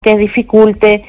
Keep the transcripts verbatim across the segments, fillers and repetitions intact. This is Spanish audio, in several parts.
que dificulte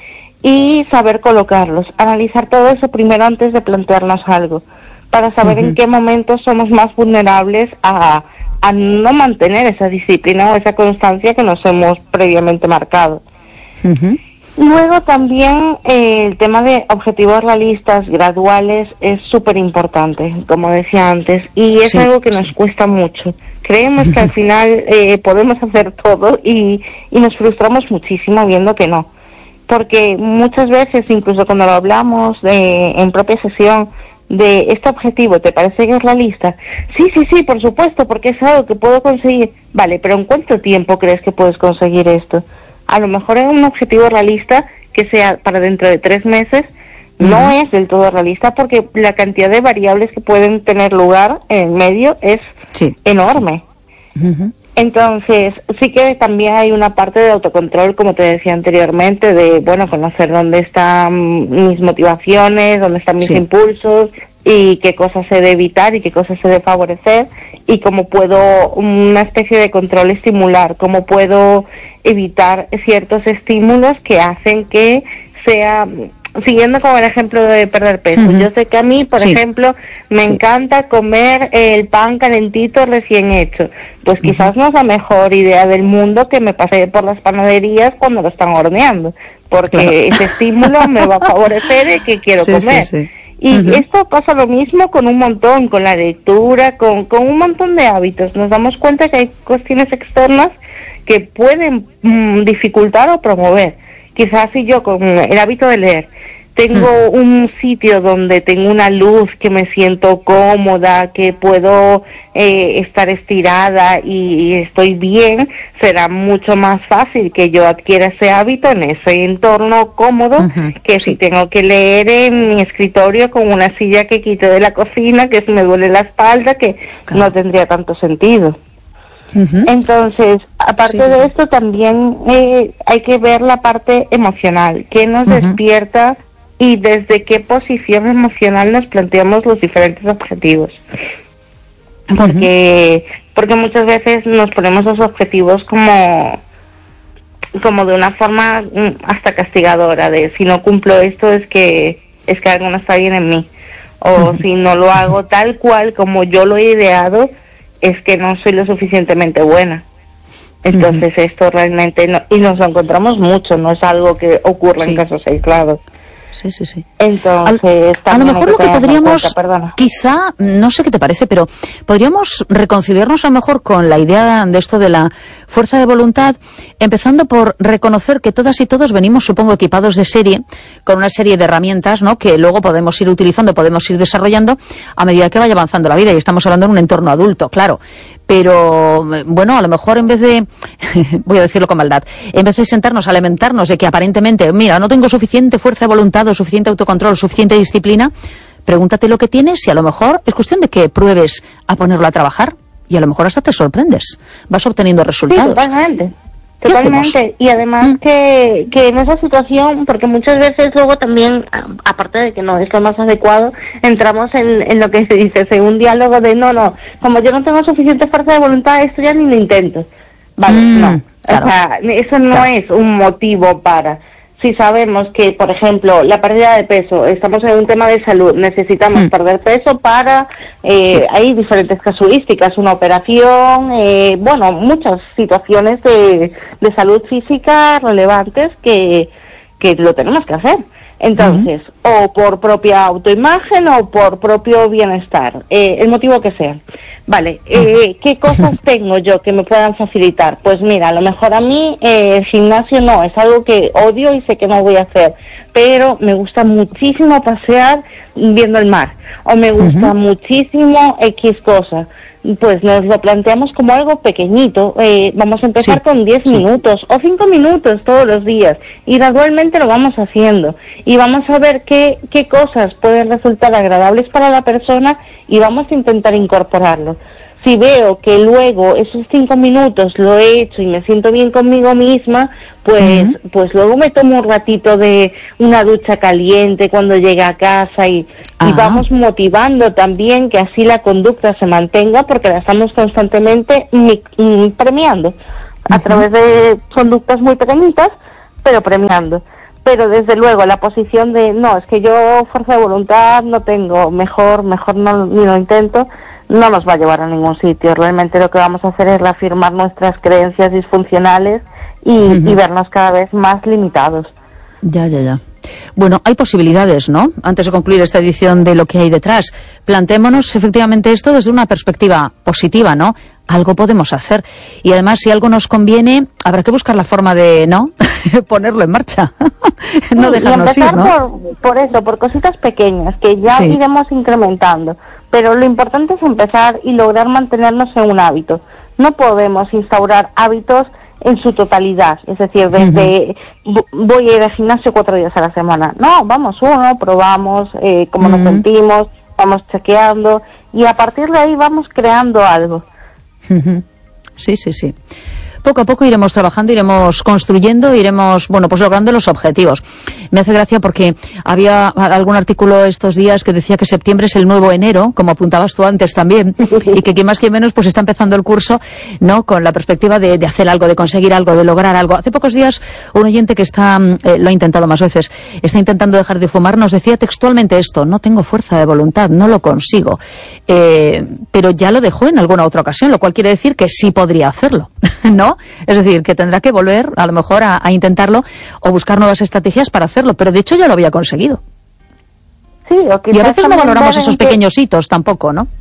y saber colocarlos. Analizar todo eso primero antes de plantearnos algo, para saber uh-huh. en qué momentos somos más vulnerables a, a no mantener esa disciplina o esa constancia que nos hemos previamente marcado. Uh-huh. Luego también eh, el tema de objetivos realistas, graduales, es súper importante, como decía antes, y es sí, algo que nos sí. cuesta mucho. Creemos que al final eh, podemos hacer todo y, y nos frustramos muchísimo viendo que no. Porque muchas veces, incluso cuando lo hablamos de, en propia sesión, de este objetivo, ¿te parece que es realista? Sí, sí, sí, por supuesto, porque es algo que puedo conseguir. Vale, pero ¿en cuánto tiempo crees que puedes conseguir esto? A lo mejor es un objetivo realista que sea para dentro de tres meses, uh-huh. no es del todo realista porque la cantidad de variables que pueden tener lugar en medio es sí. enorme. Sí. Uh-huh. Entonces, sí que también hay una parte de autocontrol, como te decía anteriormente, de, bueno, conocer dónde están mis motivaciones, dónde están mis sí. impulsos y qué cosas he de evitar y qué cosas he de favorecer y cómo puedo, una especie de control estimular, cómo puedo evitar ciertos estímulos que hacen que sea... Siguiendo con el ejemplo de perder peso, uh-huh. yo sé que a mí, por sí. ejemplo, me sí. encanta comer el pan calentito recién hecho. Pues uh-huh. quizás no es la mejor idea del mundo que me pase por las panaderías cuando lo están horneando, porque claro. ese estímulo me va a favorecer el que quiero sí, comer. Sí, sí. Y uh-huh. esto pasa lo mismo con un montón, con la lectura, con, con un montón de hábitos. Nos damos cuenta que hay cuestiones externas que pueden mmm, dificultar o promover. Quizás si yo con el hábito de leer tengo hmm. un sitio donde tengo una luz, que me siento cómoda, que puedo eh, estar estirada y, y estoy bien, será mucho más fácil que yo adquiera ese hábito en ese entorno cómodo uh-huh. que sí. si tengo que leer en mi escritorio con una silla que quito de la cocina, que si me duele la espalda, que claro. no tendría tanto sentido. Uh-huh. Entonces, aparte sí, sí, de sí. esto, también eh, hay que ver la parte emocional, que nos uh-huh. despierta y desde qué posición emocional nos planteamos los diferentes objetivos. Porque uh-huh. porque muchas veces nos ponemos los objetivos como como de una forma hasta castigadora, de si no cumplo esto es que es que algo no está bien en mí, o uh-huh. si no lo hago tal cual como yo lo he ideado, es que no soy lo suficientemente buena. Entonces uh-huh. esto realmente, no, y nos lo encontramos mucho, no es algo que ocurre sí. en casos aislados. Sí, sí, sí. Entonces, a, a lo mejor lo que podríamos, cuenta, quizá, no sé qué te parece, pero podríamos reconciliarnos a lo mejor con la idea de esto de la fuerza de voluntad, empezando por reconocer que todas y todos venimos, supongo, equipados de serie, con una serie de herramientas, ¿no?, que luego podemos ir utilizando, podemos ir desarrollando a medida que vaya avanzando la vida, y estamos hablando en un entorno adulto, claro. Pero, bueno, a lo mejor en vez de, voy a decirlo con maldad, en vez de sentarnos a lamentarnos de que aparentemente, mira, no tengo suficiente fuerza de voluntad o suficiente autocontrol o suficiente disciplina, pregúntate lo que tienes y a lo mejor es cuestión de que pruebes a ponerlo a trabajar y a lo mejor hasta te sorprendes. Vas obteniendo resultados. Sí, totalmente. Totalmente, y además ¿Mm? que, que en esa situación, porque muchas veces luego también, aparte de que no es lo más adecuado, entramos en, en lo que se dice, en un diálogo de no, no, como yo no tengo suficiente fuerza de voluntad, esto ya ni lo intento. Vale, mm, no, claro. O sea, eso no claro. es un motivo para... Si sabemos que, por ejemplo, la pérdida de peso, estamos en un tema de salud, necesitamos mm. perder peso para, eh, sí. hay diferentes casuísticas, una operación, eh, bueno, muchas situaciones de, de salud física relevantes que, que lo tenemos que hacer. Entonces, uh-huh. o por propia autoimagen o por propio bienestar, eh, el motivo que sea. Vale, eh, ¿qué cosas tengo yo que me puedan facilitar? Pues mira, a lo mejor a mí eh, el gimnasio no, es algo que odio y sé que no voy a hacer, pero me gusta muchísimo pasear viendo el mar, o me gusta uh-huh. muchísimo X cosa. Pues nos lo planteamos como algo pequeñito, eh, vamos a empezar sí, con diez sí. minutos o cinco minutos todos los días y gradualmente lo vamos haciendo y vamos a ver qué, qué cosas pueden resultar agradables para la persona y vamos a intentar incorporarlo. Si veo que luego esos cinco minutos lo he hecho y me siento bien conmigo misma, pues uh-huh. pues luego me tomo un ratito de una ducha caliente cuando llegue a casa y, y vamos motivando también que así la conducta se mantenga porque la estamos constantemente mi, mi, premiando a uh-huh. través de conductas muy pequeñitas, pero premiando. Pero desde luego la posición de, no, es que yo fuerza de voluntad no tengo, mejor, mejor no, ni lo intento, no nos va a llevar a ningún sitio. Realmente lo que vamos a hacer es reafirmar nuestras creencias disfuncionales y, uh-huh. y vernos cada vez más limitados. Ya, ya, ya. Bueno, hay posibilidades, ¿no? Antes de concluir esta edición de lo que hay detrás, plantémonos efectivamente esto desde una perspectiva positiva, ¿no? Algo podemos hacer. Y además, si algo nos conviene, habrá que buscar la forma de, ¿no? ponerlo en marcha. no sí, dejarnos y ir, ¿no? Por, por eso, por cositas pequeñas, que ya sí. iremos incrementando. Pero lo importante es empezar y lograr mantenernos en un hábito. No podemos instaurar hábitos en su totalidad, es decir, desde uh-huh. voy a ir al gimnasio cuatro días a la semana. No, vamos uno, probamos eh, cómo uh-huh. nos sentimos, vamos chequeando y a partir de ahí vamos creando algo. Uh-huh. Sí, sí, sí. Poco a poco iremos trabajando, iremos construyendo, iremos, bueno, pues logrando los objetivos. Me hace gracia porque había algún artículo estos días que decía que septiembre es el nuevo enero, como apuntabas tú antes también, y que quien más quien menos pues está empezando el curso, ¿no? Con la perspectiva de, de hacer algo, de conseguir algo, de lograr algo. Hace pocos días un oyente que está, eh, lo ha intentado más veces, está intentando dejar de fumar, nos decía textualmente esto: no tengo fuerza de voluntad, no lo consigo. Eh, pero ya lo dejó en alguna otra ocasión, lo cual quiere decir que sí podría hacerlo, ¿no? Es decir, que tendrá que volver a lo mejor a, a intentarlo o buscar nuevas estrategias para hacerlo, pero de hecho ya lo había conseguido. Sí, o y a veces no valoramos esos que... pequeños hitos tampoco, ¿no?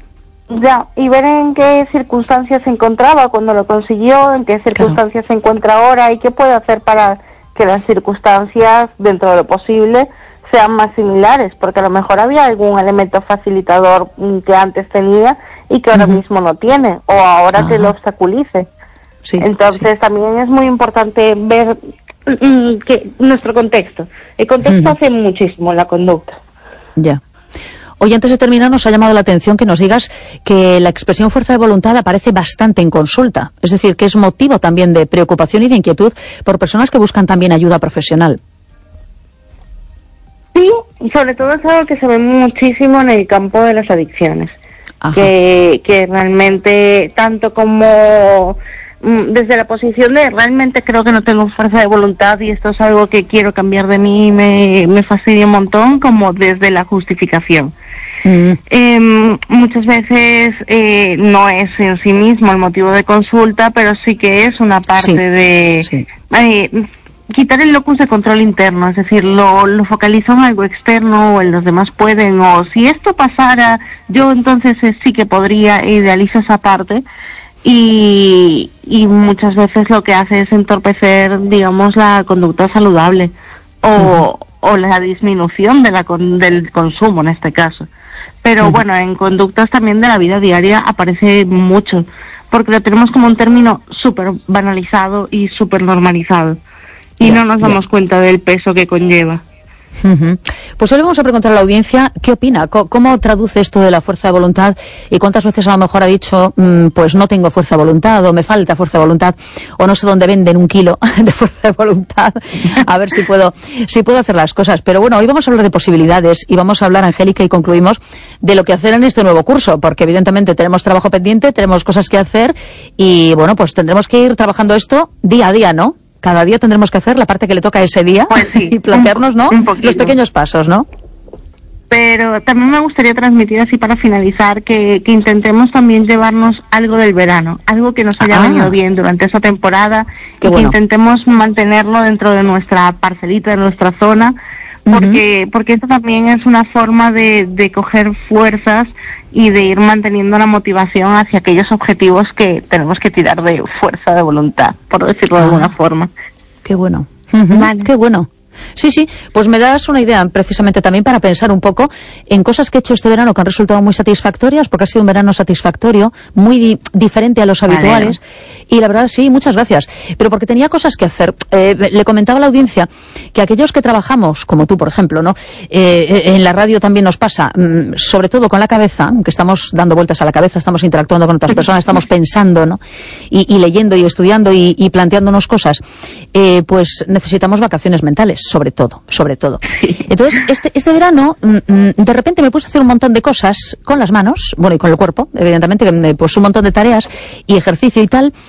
Ya, y ver en qué circunstancias se encontraba cuando lo consiguió, en qué circunstancias claro. se encuentra ahora y qué puede hacer para que las circunstancias, dentro de lo posible, sean más similares, porque a lo mejor había algún elemento facilitador que antes tenía y que ahora uh-huh. mismo no tiene, o ahora uh-huh. que lo obstaculice. Sí, Entonces sí. también es muy importante ver mm, que nuestro contexto. El contexto uh-huh. hace muchísimo en la conducta. Ya. Hoy, antes de terminar, nos ha llamado la atención que nos digas que la expresión fuerza de voluntad aparece bastante en consulta. Es decir, que es motivo también de preocupación y de inquietud por personas que buscan también ayuda profesional. Sí, y sobre todo es algo que se ve muchísimo en el campo de las adicciones. Que, que realmente, tanto como desde la posición de realmente creo que no tengo fuerza de voluntad y esto es algo que quiero cambiar de mí y me, me fastidia un montón, como desde la justificación. Mm. Eh, muchas veces eh, no es en sí mismo el motivo de consulta, pero sí que es una parte sí. de sí. Eh, quitar el locus de control interno, es decir, lo, lo focalizo en algo externo o en los demás pueden, o si esto pasara, yo entonces sí que podría, idealizo esa parte. Y, y muchas veces lo que hace es entorpecer, digamos, la conducta saludable o, uh-huh. o la disminución de la con, del consumo en este caso. Pero uh-huh. bueno, en conductas también de la vida diaria aparece mucho, porque lo tenemos como un término súper banalizado y súper normalizado y yeah, no nos damos yeah. cuenta del peso que conlleva. Uh-huh. Pues hoy le vamos a preguntar a la audiencia qué opina, C- cómo traduce esto de la fuerza de voluntad y cuántas veces a lo mejor ha dicho mmm, pues no tengo fuerza de voluntad o me falta fuerza de voluntad o no sé dónde venden un kilo de fuerza de voluntad, a ver si puedo si puedo hacer las cosas. Pero bueno, hoy vamos a hablar de posibilidades y vamos a hablar, Angélica, y concluimos de lo que hacer en este nuevo curso, porque evidentemente tenemos trabajo pendiente, tenemos cosas que hacer y bueno, pues tendremos que ir trabajando esto día a día, ¿no? Cada día tendremos que hacer la parte que le toca ese día pues sí, y plantearnos, ¿no?, los pequeños pasos, ¿no? Pero también me gustaría transmitir así para finalizar que, que intentemos también llevarnos algo del verano, algo que nos haya ah, venido bien durante esa temporada y bueno. que intentemos mantenerlo dentro de nuestra parcelita, de nuestra zona, porque uh-huh. porque esto también es una forma de, de coger fuerzas y de ir manteniendo la motivación hacia aquellos objetivos que tenemos que tirar de fuerza de voluntad, por decirlo ah, de alguna forma. Qué bueno, uh-huh. vale. Qué bueno. Sí, sí, pues me das una idea precisamente también para pensar un poco en cosas que he hecho este verano que han resultado muy satisfactorias, porque ha sido un verano satisfactorio, muy di- diferente a los vale. habituales, y la verdad sí, muchas gracias, pero porque tenía cosas que hacer. Eh, le comentaba a la audiencia que aquellos que trabajamos, como tú por ejemplo, ¿no? Eh, en la radio también nos pasa, mmm, sobre todo con la cabeza, que estamos dando vueltas a la cabeza, estamos interactuando con otras personas, estamos pensando, ¿no? Y, y leyendo y estudiando y, y planteándonos cosas, eh, pues necesitamos vacaciones mentales. Sobre todo, sobre todo. Entonces, este, este verano, mm, de repente me puse a hacer un montón de cosas con las manos, bueno, y con el cuerpo, evidentemente, pues un montón de tareas y ejercicio y tal,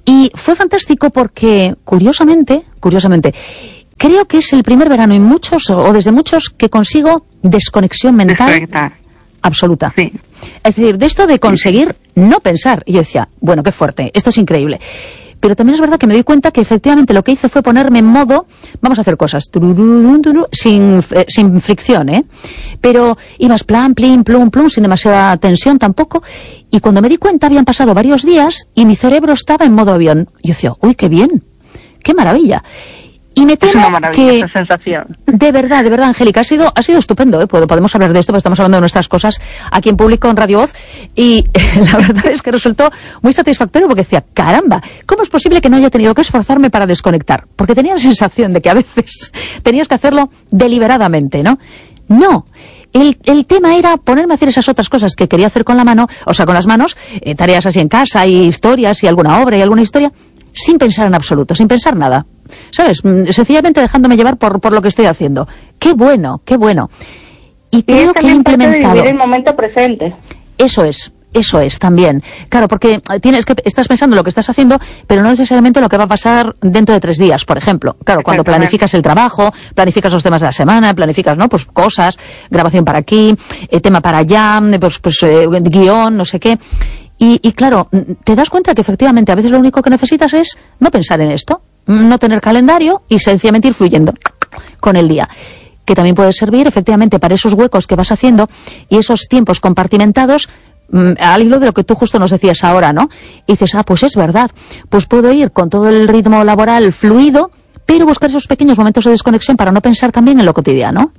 Y fue fantástico porque, curiosamente, curiosamente, creo que es el primer verano en muchos, o desde muchos, que consigo desconexión mental Desconectar. absoluta. Sí. Es decir, de esto de conseguir no pensar. Y yo decía, bueno, qué fuerte, esto es increíble. Pero también es verdad que me doy cuenta que efectivamente lo que hice fue ponerme en modo, vamos a hacer cosas, tururú, tururú, sin, eh, sin fricción, ¿eh? Pero ibas plan, plin, plum, plum, sin demasiada tensión tampoco. Y cuando me di cuenta habían pasado varios días y mi cerebro estaba en modo avión. Y yo decía, uy, qué bien, qué maravilla. Y me temo que, sensación. de verdad, de verdad, Angélica, ha sido, ha sido estupendo, ¿eh? Podemos hablar de esto, porque estamos hablando de nuestras cosas aquí en público, en Radio Voz, y la verdad es que resultó muy satisfactorio porque decía, caramba, ¿cómo es posible que no haya tenido que esforzarme para desconectar? Porque tenía la sensación de que a veces tenías que hacerlo deliberadamente, ¿no? No. El, el tema era ponerme a hacer esas otras cosas que quería hacer con la mano, o sea, con las manos, eh, tareas así en casa, y historias, y alguna obra, y alguna historia, sin pensar en absoluto, sin pensar nada. ¿Sabes? Sencillamente dejándome llevar por, por lo que estoy haciendo. ¡Qué bueno, qué bueno! Y creo que he implementado... Vivir el momento presente. Eso es, eso es también. Claro, porque tienes que estás pensando lo que estás haciendo, pero no necesariamente lo que va a pasar dentro de tres días, por ejemplo. Claro, cuando planificas el trabajo, planificas los temas de la semana, planificas, ¿no? Pues cosas, grabación para aquí, eh, tema para allá, pues, pues eh, guión, no sé qué... Y, y claro, te das cuenta que efectivamente a veces lo único que necesitas es no pensar en esto, no tener calendario y sencillamente ir fluyendo con el día. Que también puede servir efectivamente para esos huecos que vas haciendo y esos tiempos compartimentados, mmm, al hilo de lo que tú justo nos decías ahora, ¿no? Y dices, ah, pues es verdad, pues puedo ir con todo el ritmo laboral fluido, pero buscar esos pequeños momentos de desconexión para no pensar también en lo cotidiano.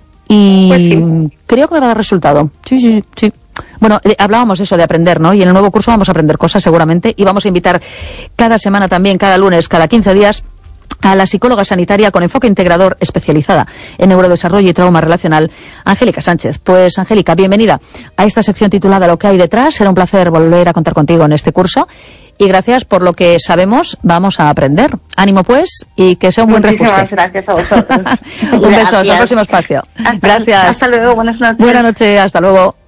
Y pues sí, creo que me va a dar resultado. Sí, sí, sí. Bueno, eh, hablábamos eso de aprender, ¿no? Y en el nuevo curso vamos a aprender cosas seguramente y vamos a invitar cada semana también, cada lunes, cada quince días, a la psicóloga sanitaria con enfoque integrador especializada en neurodesarrollo y trauma relacional, Angélica Sánchez. Pues, Angélica, bienvenida a esta sección titulada Lo que hay detrás. Será un placer volver a contar contigo en este curso. Y gracias por lo que sabemos, vamos a aprender. Ánimo, pues, y que sea un buen reajuste. Muchísimas gracias a vosotros. Un beso, hasta el próximo espacio. Hasta, gracias. Hasta luego, buenas noches. Buenas noches, hasta luego.